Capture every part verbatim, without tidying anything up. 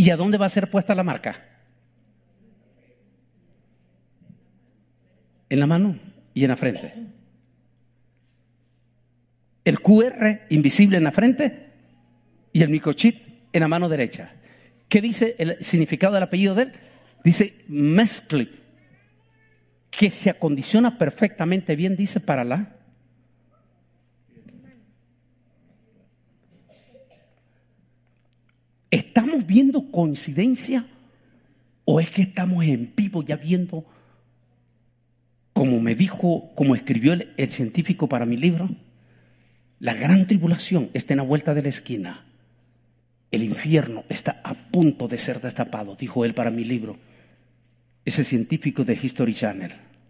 ¿Y a dónde va a ser puesta la marca? En la mano y en la frente. El Q R invisible en la frente y el microchip en la mano derecha. ¿Qué dice el significado del apellido de él? Dice Mescli, que se acondiciona perfectamente bien, dice, para la... ¿Estamos viendo coincidencia o es que estamos en vivo ya viendo, como me dijo, como escribió el, el científico para mi libro, la gran tribulación está en la vuelta de la esquina? El infierno está a punto de ser destapado, dijo él para mi libro, ese científico de History Channel.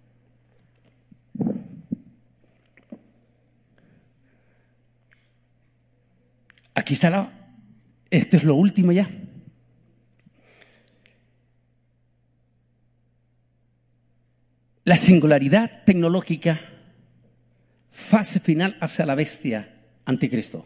Aquí está la... Esto es lo último ya. La singularidad tecnológica, fase final hacia la bestia, anticristo.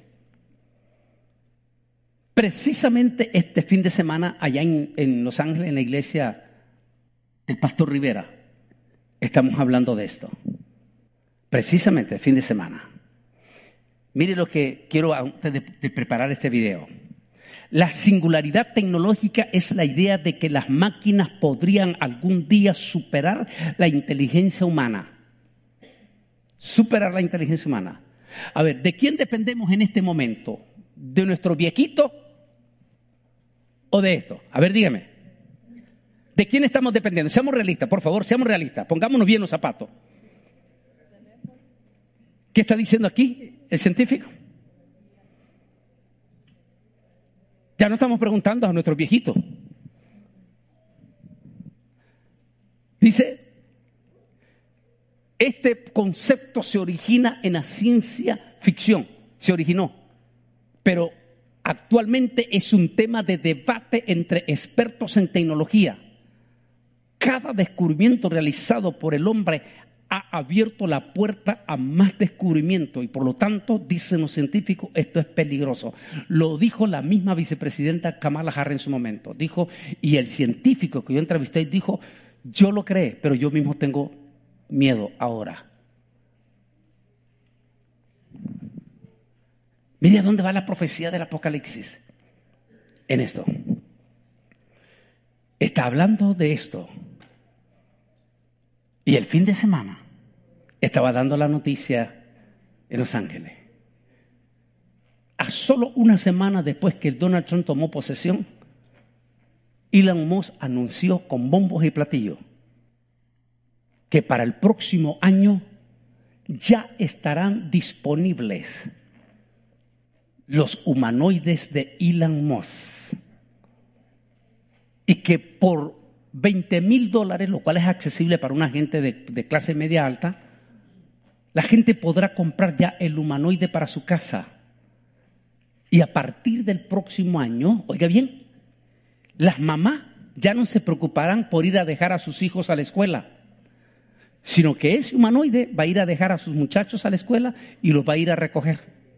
Precisamente este fin de semana, allá en, en Los Ángeles, en la iglesia del Pastor Rivera, estamos hablando de esto. Precisamente el fin de semana. Mire lo que quiero antes de, de preparar este video. La singularidad tecnológica es la idea de que las máquinas podrían algún día superar la inteligencia humana. Superar la inteligencia humana. A ver, ¿de quién dependemos en este momento? ¿De nuestro viejito o de esto? A ver, dígame. ¿De quién estamos dependiendo? Seamos realistas, por favor, seamos realistas. Pongámonos bien los zapatos. ¿Qué está diciendo aquí el científico? Ya no estamos preguntando a nuestros viejitos. Dice, este concepto se origina en la ciencia ficción, se originó, pero actualmente es un tema de debate entre expertos en tecnología. Cada descubrimiento realizado por el hombre ha abierto la puerta a más descubrimiento y por lo tanto, dicen los científicos, esto es peligroso. Lo dijo la misma vicepresidenta Kamala Harris en su momento. Dijo, y el científico que yo entrevisté dijo, yo lo creé, pero yo mismo tengo miedo ahora. Mire a dónde va la profecía del Apocalipsis. En esto. Está hablando de esto. Y el fin de semana estaba dando la noticia en Los Ángeles. A solo una semana después que Donald Trump tomó posesión, Elon Musk anunció con bombos y platillos que para el próximo año ya estarán disponibles los humanoides de Elon Musk y que por veinte mil dólares, lo cual es accesible para una gente de, de clase media alta, la gente podrá comprar ya el humanoide para su casa. Y a partir del próximo año, oiga bien, las mamás ya no se preocuparán por ir a dejar a sus hijos a la escuela, sino que ese humanoide va a ir a dejar a sus muchachos a la escuela y los va a ir a recoger.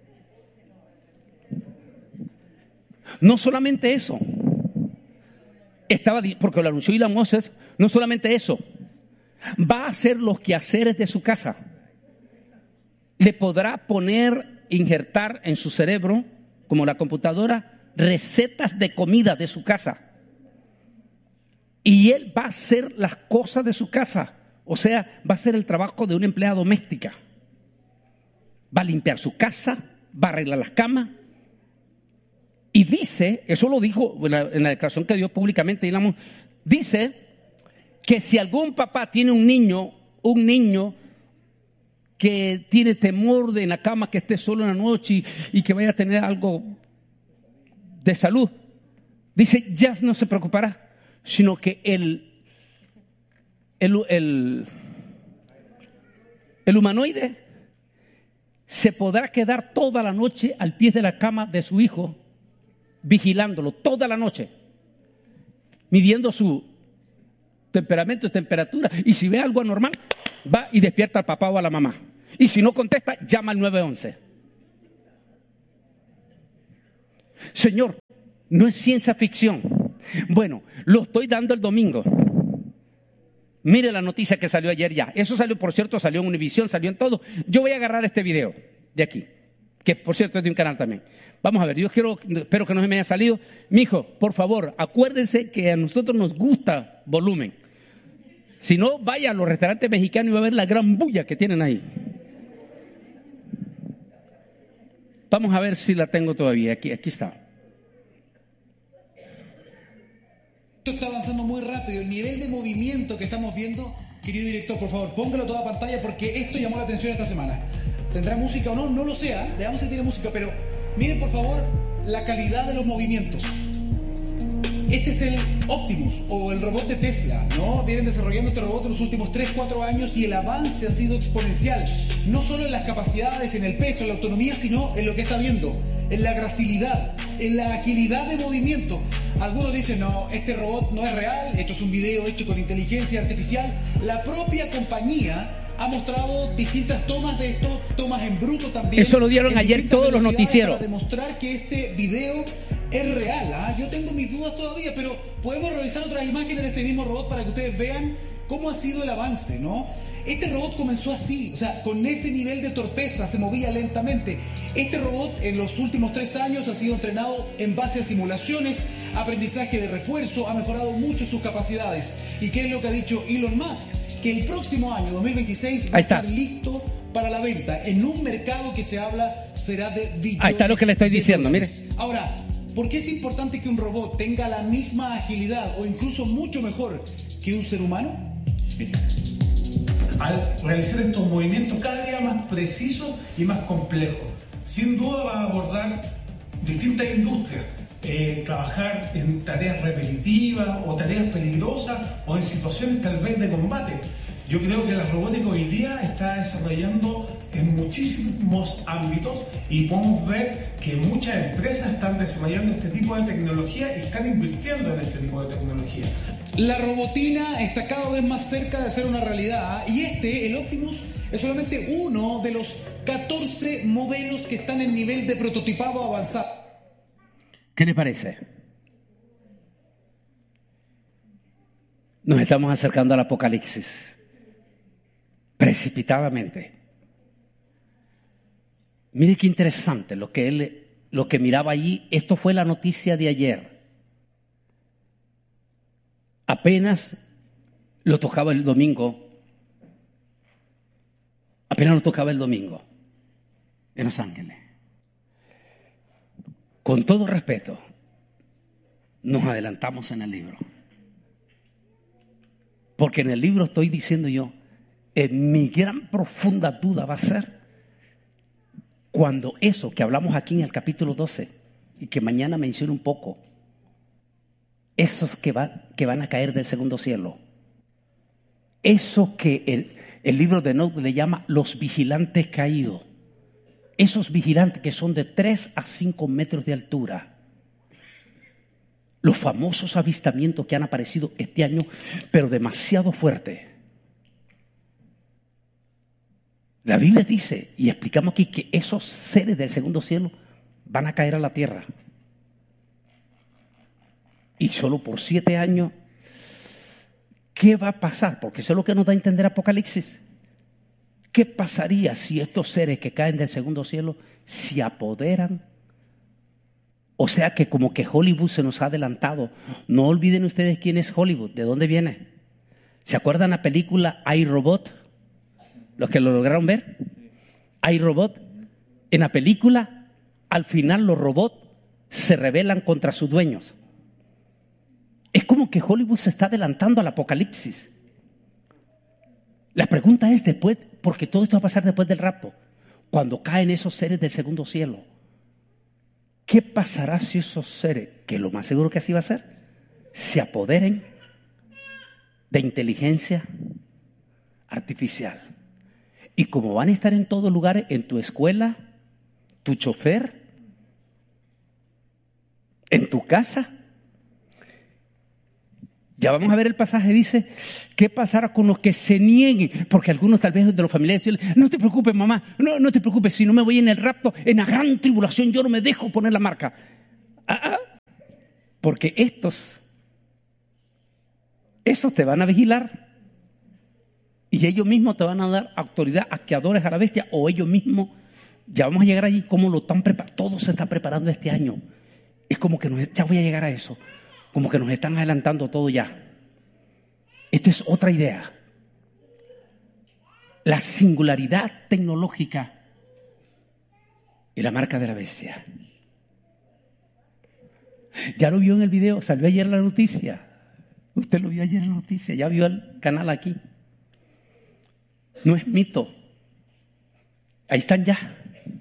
No solamente eso. Estaba, porque lo anunció Elon Musk, no solamente eso, va a hacer los quehaceres de su casa. Le podrá poner, injertar en su cerebro, como la computadora, recetas de comida de su casa. Y él va a hacer las cosas de su casa. O sea, va a hacer el trabajo de una empleada doméstica. Va a limpiar su casa, va a arreglar las camas. Y dice, eso lo dijo en la, en la declaración que dio públicamente, digamos, dice que si algún papá tiene un niño, un niño que tiene temor de en la cama que esté solo en la noche y, y que vaya a tener algo de salud, dice, ya no se preocupará, sino que el, el, el, el humanoide se podrá quedar toda la noche al pie de la cama de su hijo, vigilándolo toda la noche, midiendo su temperamento y temperatura, y si ve algo anormal, va y despierta al papá o a la mamá, y si no contesta, llama al nueve once. Señor, no es ciencia ficción, Bueno, lo estoy dando el domingo. Mire la noticia que salió ayer ya. Eso salió, por cierto, salió en Univisión, salió en todo. Yo voy a agarrar este video de aquí, que por cierto es de un canal también. Vamos a ver, yo quiero, espero que no se me haya salido. Mijo, por favor, acuérdense que a nosotros nos gusta volumen. Si no, vaya a los restaurantes mexicanos y va a ver la gran bulla que tienen ahí. Vamos a ver si la tengo todavía. Aquí, aquí está. Esto está avanzando muy rápido. El nivel de movimiento que estamos viendo, querido director, por favor, póngalo a toda pantalla porque esto llamó la atención esta semana. ¿Tendrá música o no? No lo sé, ¿eh? Veamos si tiene música, pero miren por favor la calidad de los movimientos. Este es el Optimus o el robot de Tesla, ¿no? Vienen desarrollando este robot en los últimos tres cuatro años y el avance ha sido exponencial. No solo en las capacidades, en el peso, en la autonomía, sino en lo que está viendo, en la gracilidad, en la agilidad de movimiento. Algunos dicen, no, este robot no es real, esto es un video hecho con inteligencia artificial. La propia compañía ha mostrado distintas tomas de esto, tomas en bruto también. Eso lo dieron ayer todos los noticieros. Para demostrar que este video es real. ¿eh? Yo tengo mis dudas todavía, pero podemos revisar otras imágenes de este mismo robot para que ustedes vean cómo ha sido el avance, ¿no? Este robot comenzó así, o sea, con ese nivel de torpeza, se movía lentamente. Este robot en los últimos tres años ha sido entrenado en base a simulaciones, aprendizaje de refuerzo, ha mejorado mucho sus capacidades. ¿Y qué es lo que ha dicho Elon Musk? Que el próximo año, dos mil veintiséis, va a estar listo para la venta en un mercado que se habla será de billones. Ahí está lo que le estoy diciendo, mire. Ahora, ¿por qué es importante que un robot tenga la misma agilidad o incluso mucho mejor que un ser humano? Mira. Al realizar estos movimientos cada día más precisos y más complejos, sin duda va a abordar distintas industrias. Eh, trabajar en tareas repetitivas o tareas peligrosas o en situaciones tal vez de combate. Yo creo que la robótica hoy día está desarrollando en muchísimos ámbitos y podemos ver que muchas empresas están desarrollando este tipo de tecnología y están invirtiendo en este tipo de tecnología. La robotina está cada vez más cerca de ser una realidad y este, el Optimus, es solamente uno de los catorce modelos que están en nivel de prototipado avanzado. ¿Qué le parece? Nos estamos acercando al apocalipsis precipitadamente. Mire qué interesante lo que él, lo que miraba allí. Esto fue la noticia de ayer. Apenas lo tocaba el domingo. Apenas lo tocaba el domingo en Los Ángeles. Con todo respeto, nos adelantamos en el libro. Porque en el libro estoy diciendo yo, en mi gran profunda duda va a ser cuando eso que hablamos aquí en el capítulo doce y que mañana menciono un poco, esos que, va, que van a caer del segundo cielo, eso que el, el libro de Enoch le llama los vigilantes caídos. Esos vigilantes que son de tres a cinco metros de altura. Los famosos avistamientos que han aparecido este año, pero demasiado fuertes. La Biblia dice, y explicamos aquí, que esos seres del segundo cielo van a caer a la tierra. Y solo por siete años, ¿qué va a pasar? Porque eso es lo que nos da a entender Apocalipsis. ¿Qué pasaría si estos seres que caen del segundo cielo se apoderan? O sea que como que Hollywood se nos ha adelantado. No olviden ustedes quién es Hollywood, de dónde viene. ¿Se acuerdan la película iRobot? Los que lo lograron ver. iRobot. En la película, al final los robots se rebelan contra sus dueños. Es como que Hollywood se está adelantando al apocalipsis. La pregunta es después, porque todo esto va a pasar después del rapto, cuando caen esos seres del segundo cielo. ¿Qué pasará si esos seres, que lo más seguro que así va a ser, se apoderen de inteligencia artificial? Y como van a estar en todos lugares, en tu escuela, tu chofer, en tu casa. Ya vamos a ver el pasaje, dice, ¿qué pasará con los que se nieguen? Porque algunos tal vez de los familiares dicen, no te preocupes mamá, no, no te preocupes, si no me voy en el rapto, en la gran tribulación, yo no me dejo poner la marca. Ah, ah. Porque estos Esos te van a vigilar y ellos mismos te van a dar autoridad a que adores a la bestia, o ellos mismos, ya vamos a llegar allí, como lo están preparando, todo se está preparando este año. Es como que nos, ya voy a llegar a eso, como que nos están adelantando todo ya. Esto es otra idea. La singularidad tecnológica y la marca de la bestia. Ya lo vio en el video, salió ayer la noticia. Usted lo vio ayer en la noticia, ya vio el canal aquí. No es mito. Ahí están ya.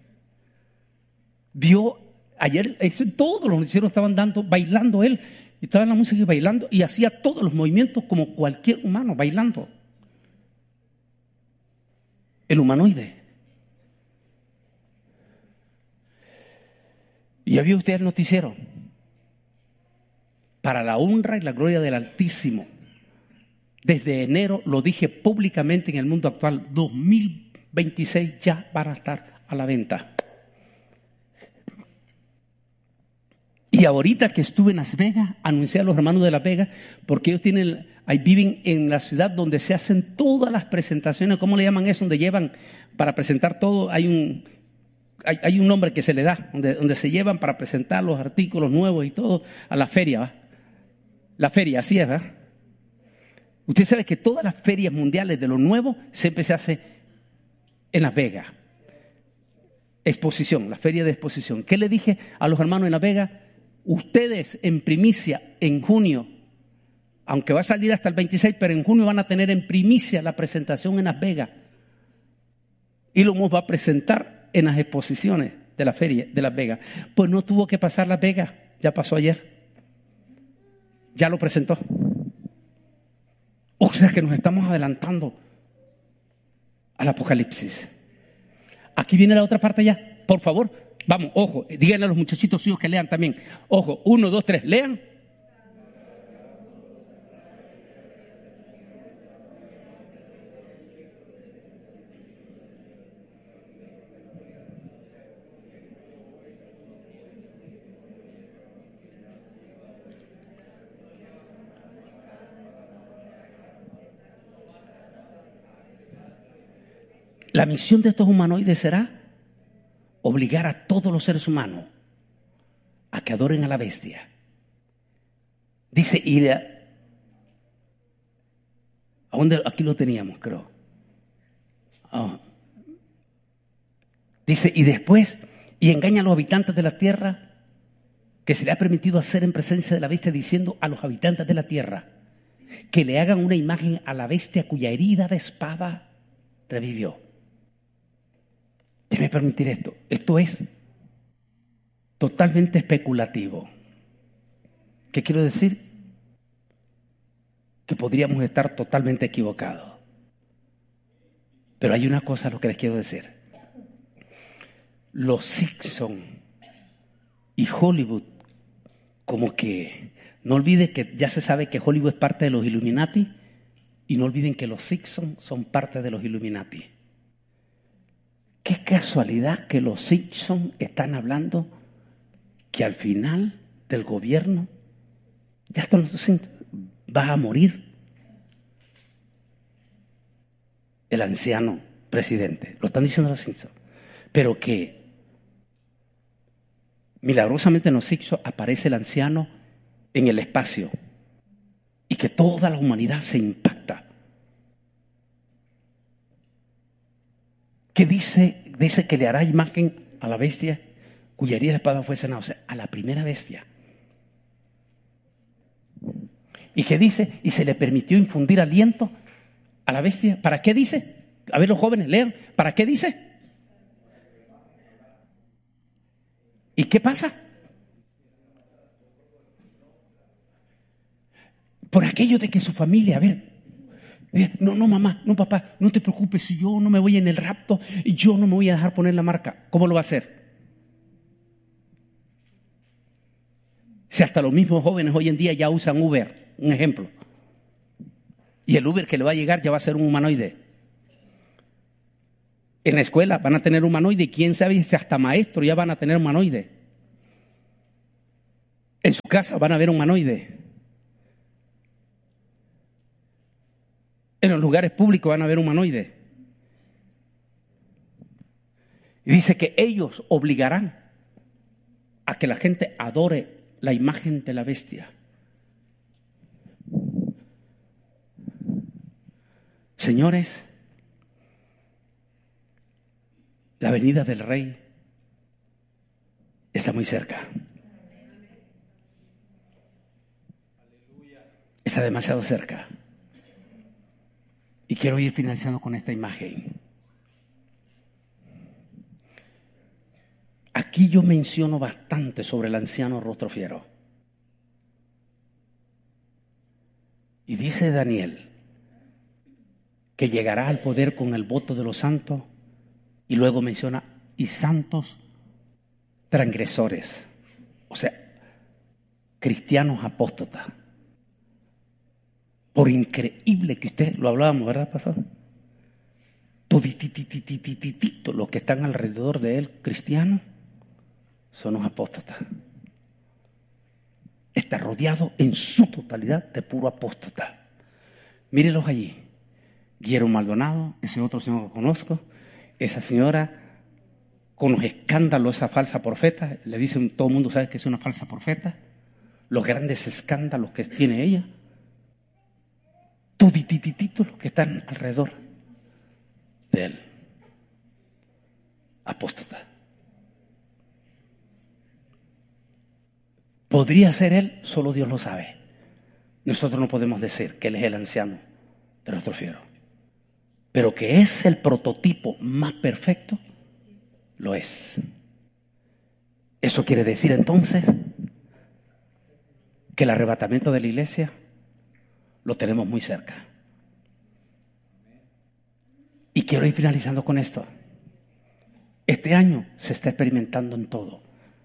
Vio ayer, todos los noticieros estaban dando, bailando él. Estaba en la música y bailando y hacía todos los movimientos como cualquier humano, bailando. El humanoide. Y ya vio usted el noticiero. Para la honra y la gloria del Altísimo. Desde enero lo dije públicamente en el mundo actual, dos mil veintiséis ya van a estar a la venta. Y ahorita que estuve en Las Vegas, anuncié a los hermanos de Las Vegas, porque ellos tienen, ahí viven en la ciudad donde se hacen todas las presentaciones. ¿Cómo le llaman eso? Donde llevan para presentar todo, hay un, hay, hay un nombre que se le da, donde, donde se llevan para presentar los artículos nuevos y todo a la feria, ¿va? La feria, así es, ¿verdad? Usted sabe que todas las ferias mundiales de lo nuevo siempre se hace en Las Vegas. Exposición, la feria de exposición. ¿Qué le dije a los hermanos en Las Vegas? Ustedes en primicia en junio, aunque va a salir hasta el veintiséis, pero en junio van a tener en primicia la presentación en Las Vegas. Y lo va a presentar en las exposiciones de la feria de Las Vegas. Pues no tuvo que pasar Las Vegas, ya pasó ayer. Ya lo presentó. O sea que nos estamos adelantando al Apocalipsis. Aquí viene la otra parte ya. Por favor, vamos, ojo, díganle a los muchachitos suyos que lean también. Ojo, uno, dos, tres, lean. La misión de estos humanoides será obligar a todos los seres humanos a que adoren a la bestia. Dice, y la, ¿a dónde? Aquí lo teníamos, creo. Oh. Dice, y después, y engaña a los habitantes de la tierra que se le ha permitido hacer en presencia de la bestia, diciendo a los habitantes de la tierra que le hagan una imagen a la bestia cuya herida de espada revivió. Déjeme permitir esto. Esto es totalmente especulativo. ¿Qué quiero decir? Que podríamos estar totalmente equivocados. Pero hay una cosa a lo que les quiero decir. Los Simpson y Hollywood, como que, no olviden que ya se sabe que Hollywood es parte de los Illuminati, y no olviden que los Simpson son parte de los Illuminati. Qué casualidad que los Simpson están hablando que al final del gobierno ya están los Simpson, va a morir el anciano presidente. Lo están diciendo los Simpson. Pero que milagrosamente en los Simpson aparece el anciano en el espacio y que toda la humanidad se impacta. ¿Qué dice? Dice que le hará imagen a la bestia cuya herida de espada fue sanada, o sea, a la primera bestia. ¿Y qué dice? Y se le permitió infundir aliento a la bestia. ¿Para qué dice? A ver, los jóvenes, lean. ¿Para qué dice? ¿Y qué pasa? Por aquello de que su familia, a ver, no, no, mamá, no, papá, no te preocupes, si yo no me voy en el rapto, yo no me voy a dejar poner la marca. ¿Cómo lo va a hacer? Si hasta los mismos jóvenes hoy en día ya usan Uber, un ejemplo. Y el Uber que le va a llegar ya va a ser un humanoide. En la escuela van a tener humanoide y quién sabe si hasta maestros ya van a tener humanoide. En su casa van a ver humanoide. En los lugares públicos van a ver humanoides. Y dice que ellos obligarán a que la gente adore la imagen de la bestia. Señores, la venida del Rey está muy cerca. Está demasiado cerca. Y quiero ir finalizando con esta imagen. Aquí yo menciono bastante sobre el anciano rostro fiero. Y dice Daniel que llegará al poder con el voto de los santos, y luego menciona y santos transgresores, o sea, cristianos apóstatas. Por increíble que usted, lo hablábamos, ¿verdad, pastor? Todititititititito los que están alrededor de él, cristianos, son los apóstatas. Está rodeado en su totalidad de puro apóstata. Mírenlos allí. Guillermo Maldonado, ese otro señor que conozco, esa señora con los escándalos, esa falsa profeta, le dicen, todo el mundo sabe que es una falsa profeta, los grandes escándalos que tiene ella, todititititos los que están alrededor de él. Apóstata. ¿Podría ser él? Solo Dios lo sabe. Nosotros no podemos decir que él es el anciano de rostro fiero. Pero que es el prototipo más perfecto, lo es. Eso quiere decir entonces que el arrebatamiento de la iglesia lo tenemos muy cerca. Y quiero ir finalizando con esto. Este año se está experimentando en todo.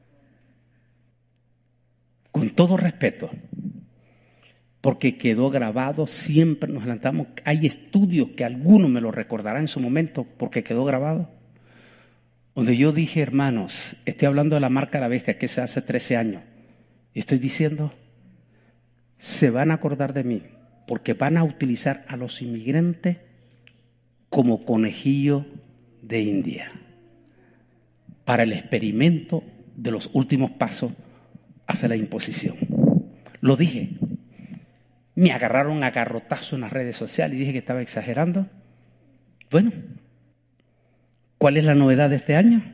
Con todo respeto, porque quedó grabado, siempre nos adelantamos. Hay estudios que algunos me lo recordarán en su momento, porque quedó grabado, donde yo dije, hermanos, estoy hablando de la marca de la bestia que se hace trece años, y estoy diciendo, se van a acordar de mí, porque van a utilizar a los inmigrantes como conejillo de India para el experimento de los últimos pasos hacia la imposición. Lo dije. Me agarraron a garrotazo en las redes sociales y dije que estaba exagerando. Bueno, ¿cuál es la novedad de este año?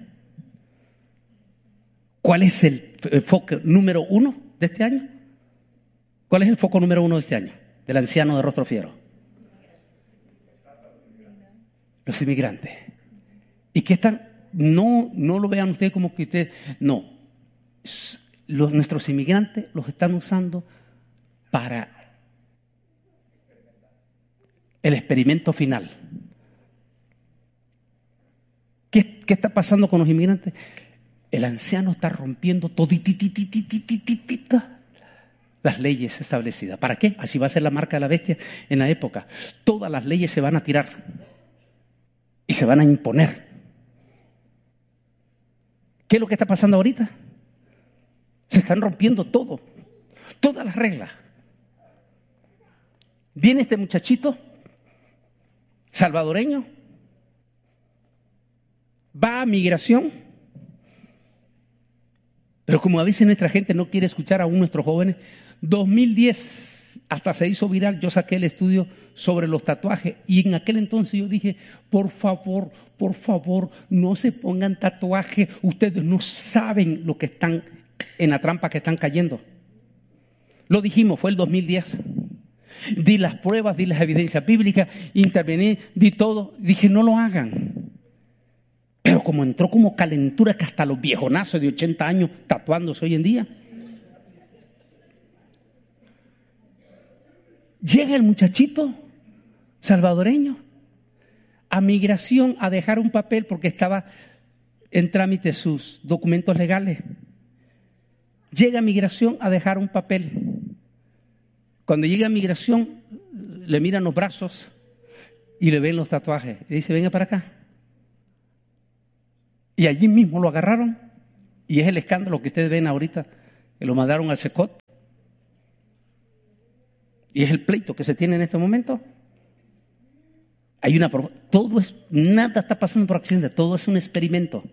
¿Cuál es el, el foco número uno de este año? ¿Cuál es el foco número uno de este año? Del anciano de rostro fiero. Los inmigrantes. ¿Y qué están? No, no lo vean ustedes como que ustedes... No. Los, nuestros inmigrantes los están usando para el experimento final. ¿Qué, qué está pasando con los inmigrantes? El anciano está rompiendo toditititititititita las leyes establecidas. ¿Para qué? Así va a ser la marca de la bestia en la época. Todas las leyes se van a tirar y se van a imponer. ¿Qué es lo que está pasando ahorita? Se están rompiendo todo, todas las reglas. Viene este muchachito salvadoreño, va a migración, pero como a veces nuestra gente no quiere escuchar aún nuestros jóvenes, dos mil diez hasta se hizo viral, yo saqué el estudio sobre los tatuajes y en aquel entonces yo dije, por favor, por favor, no se pongan tatuajes, ustedes no saben lo que están en la trampa que están cayendo. Lo dijimos, fue el dos mil diez. Di las pruebas, di las evidencias bíblicas, intervení, di todo. Dije, no lo hagan. Pero como entró como calentura que hasta los viejonazos de ochenta años tatuándose hoy en día. Llega el muchachito salvadoreño a migración a dejar un papel porque estaba en trámite sus documentos legales. Llega a migración a dejar un papel. Cuando llega a migración, le miran los brazos y le ven los tatuajes. Y dice, venga para acá. Y allí mismo lo agarraron. Y es el escándalo que ustedes ven ahorita, que lo mandaron al SECOT. Y es el pleito que se tiene en este momento. Hay una, todo es, nada está pasando por accidente, todo es un experimento.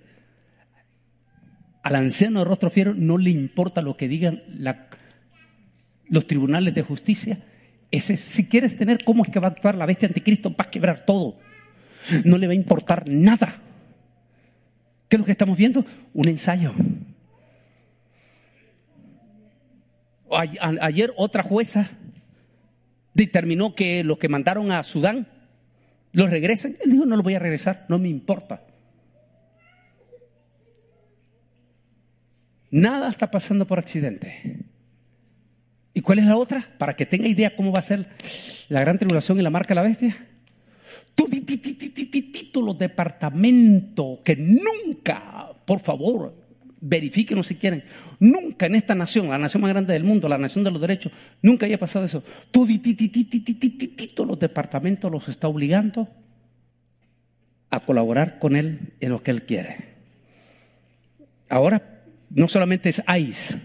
Al anciano de rostro fiero no le importa lo que digan la, los tribunales de justicia. Ese, si quieres tener cómo es que va a actuar la bestia anticristo, va a quebrar todo. No le va a importar nada. ¿Qué es lo que estamos viendo? Un ensayo. A, a, ayer otra jueza determinó que los que mandaron a Sudán los regresen. Él dijo, no los voy a regresar, no me importa. Nada está pasando por accidente. ¿Y cuál es la otra? Para que tenga idea cómo va a ser la gran tribulación y la marca de la bestia. Toditititititito los departamentos que nunca, por favor, verifiquen si quieren, nunca en esta nación, la nación más grande del mundo, la nación de los derechos, nunca haya pasado eso. Toditititititito los departamentos los está obligando a colaborar con él en lo que él quiere. Ahora, no solamente es I C E.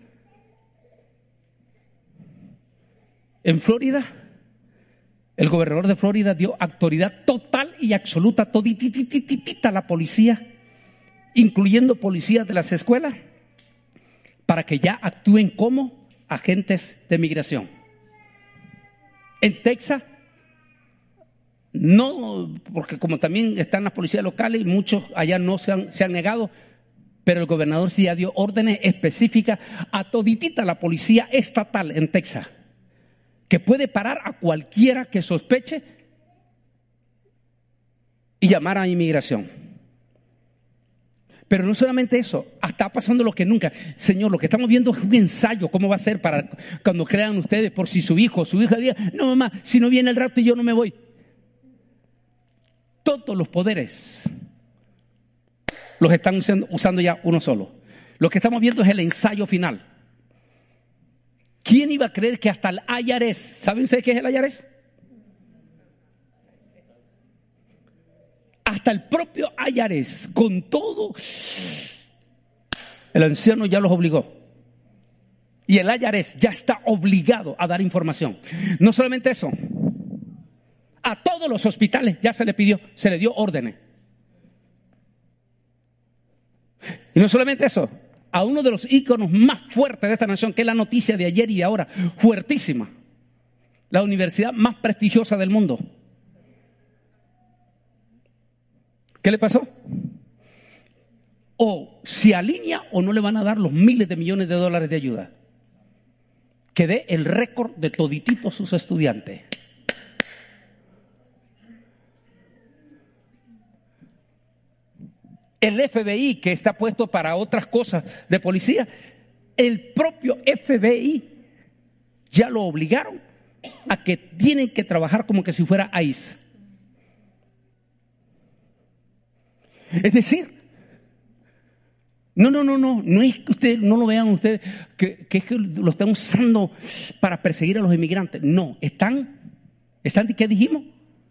En Florida, el gobernador de Florida dio autoridad total y absoluta, todititititita a la policía, incluyendo policías de las escuelas, para que ya actúen como agentes de migración. En Texas, no, porque como también están las policías locales y muchos allá no se han, se han negado, pero el gobernador sí ya dio órdenes específicas a toditita la policía estatal en Texas, que puede parar a cualquiera que sospeche y llamar a inmigración. Pero no solamente eso, está pasando lo que nunca. Señor, lo que estamos viendo es un ensayo. ¿Cómo va a ser para cuando crean ustedes por si su hijo, su hija diga, no mamá, si no viene el rapto yo no me voy? Todos los poderes los están usando, usando ya uno solo. Lo que estamos viendo es el ensayo final. ¿Quién iba a creer que hasta el I R S, ¿saben ustedes qué es el I R S? Hasta el propio I R S, con todo, el anciano ya los obligó. Y el I R S ya está obligado a dar información. No solamente eso, a todos los hospitales ya se le pidió, se le dio órdenes. Y no solamente eso, a uno de los íconos más fuertes de esta nación, que es la noticia de ayer y de ahora, fuertísima, la universidad más prestigiosa del mundo. ¿Qué le pasó? O se alinea o no le van a dar los miles de millones de dólares de ayuda. Que dé el récord de todititos sus estudiantes. El F B I, que está puesto para otras cosas de policía, el propio F B I ya lo obligaron a que tienen que trabajar como que si fuera I C E. Es decir, no, no, no, no, no es que ustedes no lo vean ustedes, que, que es que lo están usando para perseguir a los inmigrantes. No, están, están, ¿qué dijimos?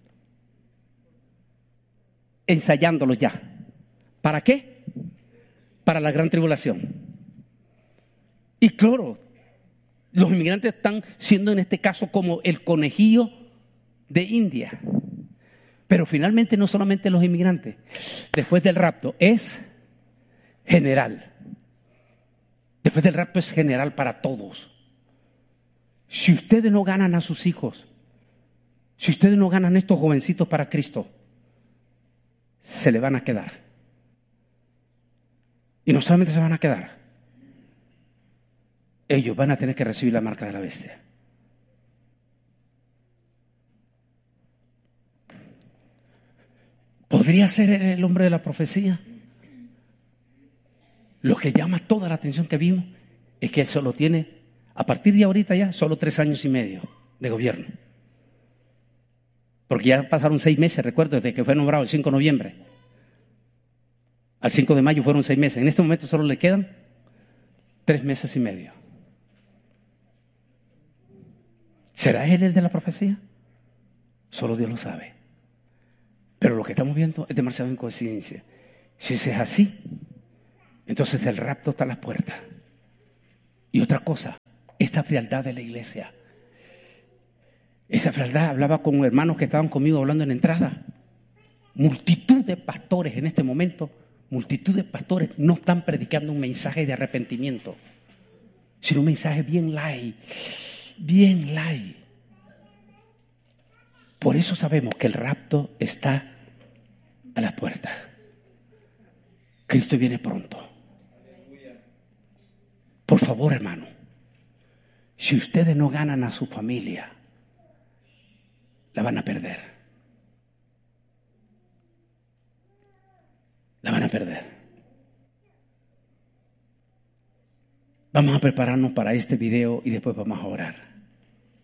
Ensayándolos ya. ¿Para qué? Para la gran tribulación. Y claro, los inmigrantes están siendo en este caso como el conejillo de India. Pero finalmente no solamente los inmigrantes. Después del rapto es general. Después del rapto es general para todos. Si ustedes no ganan a sus hijos, si ustedes no ganan a estos jovencitos para Cristo, se le van a quedar. Y no solamente se van a quedar, ellos van a tener que recibir la marca de la bestia. ¿Podría ser el hombre de la profecía? Lo que llama toda la atención que vimos es que él solo tiene, a partir de ahorita ya, solo tres años y medio de gobierno. Porque ya pasaron seis meses, recuerdo, desde que fue nombrado el cinco de noviembre. Al cinco de mayo fueron seis meses. En este momento solo le quedan tres meses y medio. ¿Será él el de la profecía? Solo Dios lo sabe. Pero lo que estamos viendo es demasiado en coincidencia. Si eso es así, entonces el rapto está a las puertas. Y otra cosa, esta frialdad de la iglesia. Esa verdad, hablaba con hermanos que estaban conmigo hablando en la entrada. Multitud de pastores en este momento, multitud de pastores no están predicando un mensaje de arrepentimiento, sino un mensaje bien light, bien light. Por eso sabemos que el rapto está a las puertas. Cristo viene pronto. Por favor, hermano, si ustedes no ganan a su familia, la van a perder. La van a perder. Vamos a prepararnos para este video y después vamos a orar.